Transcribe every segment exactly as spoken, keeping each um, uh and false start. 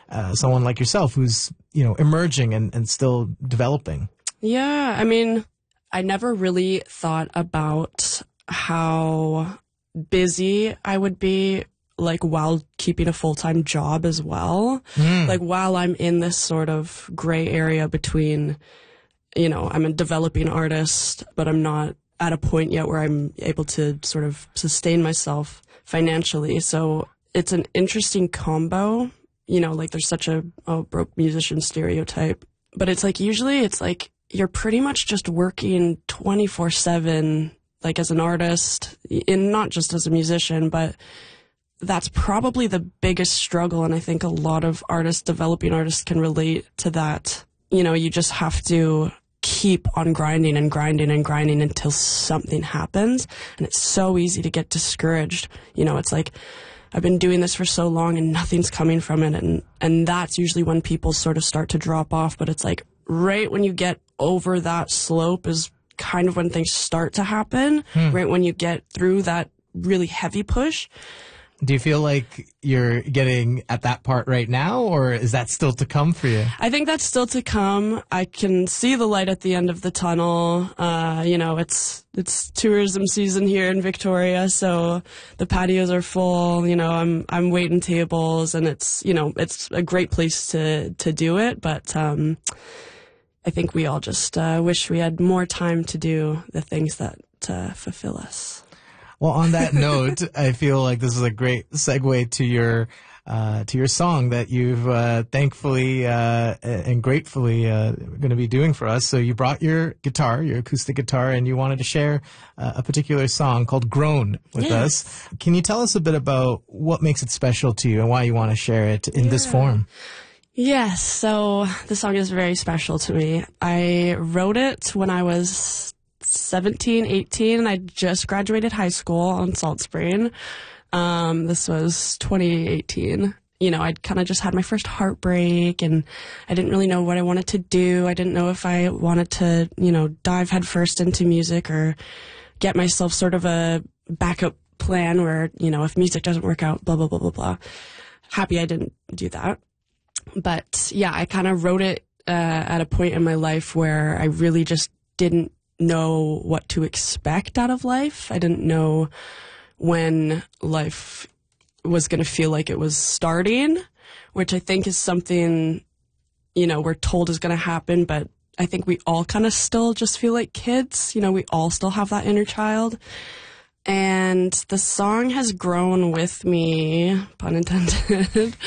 uh, someone like yourself who's, you know, emerging and, and still developing? Yeah, I mean, I never really thought about how busy I would be, like, while keeping a full-time job as well. Mm. Like, while I'm in this sort of gray area between, you know, I'm a developing artist, but I'm not at a point yet where I'm able to sort of sustain myself financially. So it's an interesting combo. You know, like, there's such a, a broke musician stereotype. But it's like, usually it's like, you're pretty much just working twenty-four seven, like, as an artist, and not just as a musician, but that's probably the biggest struggle. And I think a lot of artists, developing artists, can relate to that. You know, you just have to keep on grinding and grinding and grinding until something happens. And it's so easy to get discouraged. You know, it's like, I've been doing this for so long and nothing's coming from it. And, and that's usually when people sort of start to drop off. But it's like, right when you get over that slope is kind of when things start to happen, hmm. right when you get through that really heavy push. Do you feel like you're getting at that part right now, or is that still to come for you? I think that's still to come. I can see the light at the end of the tunnel. Uh, you know, it's it's tourism season here in Victoria, so the patios are full. You know, I'm I'm waiting tables, and it's, you know, it's a great place to to do it. But um, I think we all just uh, wish we had more time to do the things that uh, fulfill us. Well, on that note, I feel like this is a great segue to your uh, to your song that you've uh, thankfully uh, and gratefully uh, going to be doing for us. So you brought your guitar, your acoustic guitar, and you wanted to share uh, a particular song called "Grown" with yes. us. Can you tell us a bit about what makes it special to you and why you want to share it in yeah. this form? Yes, so the song is very special to me. I wrote it when I was seventeen, eighteen, and I just graduated high school on Salt Spring. Um, this was twenty eighteen. You know, I'd kind of just had my first heartbreak, and I didn't really know what I wanted to do. I didn't know if I wanted to, you know, dive headfirst into music or get myself sort of a backup plan where, you know, if music doesn't work out, blah, blah, blah, blah, blah. Happy I didn't do that. But yeah, I kind of wrote it uh, at a point in my life where I really just didn't know what to expect out of life. I didn't know when life was going to feel like it was starting, which I think is something, you know, we're told is going to happen, but I think we all kind of still just feel like kids. You know, we all still have that inner child. And the song has grown with me, pun intended.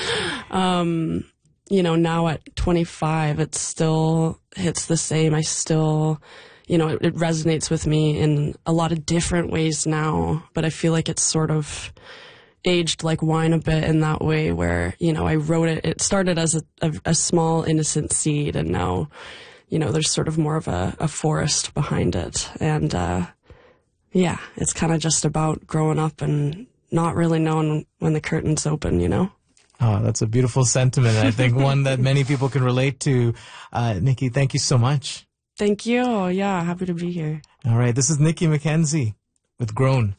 um, you know, now at twenty-five, it still hits the same. I still, you know, it, it resonates with me in a lot of different ways now, but I feel like it's sort of aged like wine a bit in that way where, you know, I wrote it, it started as a, a, a small innocent seed, and now, you know, there's sort of more of a, a forest behind it. And, uh, yeah, it's kind of just about growing up and not really knowing when the curtain's open, you know? Oh, that's a beautiful sentiment. I think one that many people can relate to. Uh, Nikki, thank you so much. Thank you. Yeah, happy to be here. All right. This is Nikki McKenzie with Grown.